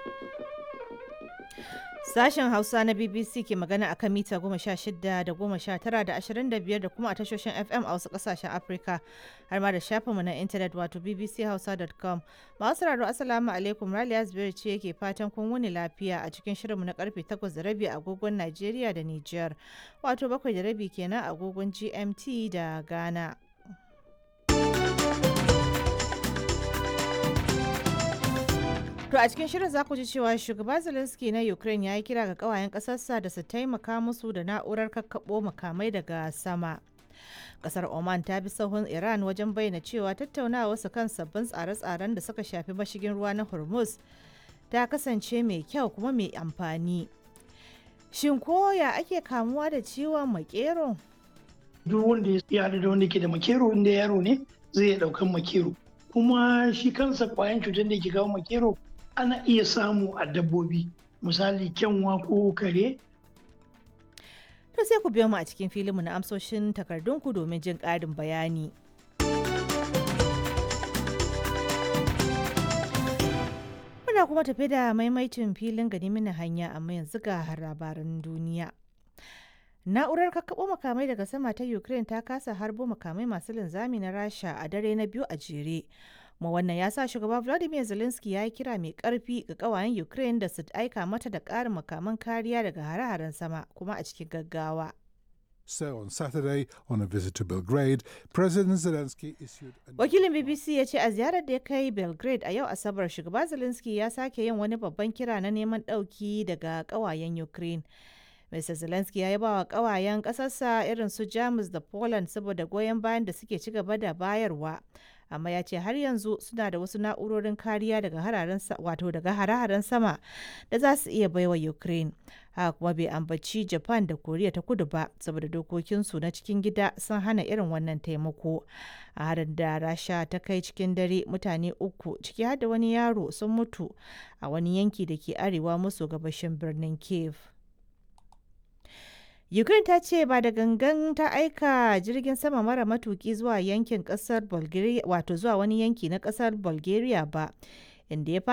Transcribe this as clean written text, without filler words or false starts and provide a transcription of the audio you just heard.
Sashen Hausa na BBC ke magana a kan mita 16 da 19 da 25 da kuma a tashoshin FM a wasu kasashen Afirka har ma da shafinmu na intanet wato bbchausa.com. Masu sauraro Assalamu alaikum, Raliya Zubairu ce yake fatan kun wuni lafiya a cikin shirinmu na karfe 8:30 agogon Najeriya da Nijar, wato 7:30 kenan agogon GMT da Ghana. To a cikin shirin za ku ji cewa shugaba Zelensky na Ukraine ya yi kira ga kawayen ƙasarsa da su taimaka musu da na'urar kakkaɓo makamai daga sama. Kasar Oman ta bi sahun Iran wajen bayyana cewa tattaunawarsu kan sabbin tsare-tsaren da suka shafi mashigin ruwa na Hormuz ta kasance mai kyau kuma mai amfani. Shin koya ake kamuwa da ciwon makero? Duk wanda ya haɗu da wanda ke da makero, inda yaro ne zai iya ɗaukan makero. Kuma shi kansa kwayan cutar da ke kawo makero ana iya samu a dabbobi, misali kyanwa ko kare. To sai ku biyo mu a cikin filinmu na amsoshin takardunku domin jin ƙarin bayani. Muna kuma tafi da maimaicin filin gani mini hanya, amma yanzu ga labaran duniya. Na'urar kakkaɓo makamai daga sama ta Ukraine ta kasa harbo makamai masu linzami na Rasha a dare na biyu a jere. Kuma wannan ya sa shugaba Vladimir Zelensky ya yi kira mai ƙarfi ga ƙawayen Ukraine da su aika mata da ƙarin makaman kariya daga hare-haren sama kuma a cikin gaggawa. So on Saturday, on a visit to Belgrade, President Zelensky issued Wakilin BBC ya ce a ziyarar da ya kai Belgrade a yau Asabar, shugaba Zelensky ya sake yin wani babban kira na neman ɗauki daga ƙawayen Ukraine. Mr. Zelensky ya yaba wa ƙawayen ƙasarsa irin su Jamus da Poland saboda goyon bayan da suke ci gaba da bayarwa. Amma ya ce har yanzu suna da wasu na'urorin kariya daga hare-haren sama da za su iya baiwa Ukraine. Haka kuma bai ambaci Japan da Koriya ta Kudu ba saboda dokokinsu na cikin gida sun hana irin wannan taimako. A harin da Rasha ta kai cikin dare, mutane 3 ciki har da wani yaro sun mutu a wani yanki da ke arewa maso gabashin birnin Kiev. Ukraine ta ce ba da gangan ta aika jirgin sama mara matuki zuwa yankin kasar Bulgaria, wato zuwa wani yanki na kasar Bulgaria ba, inda ya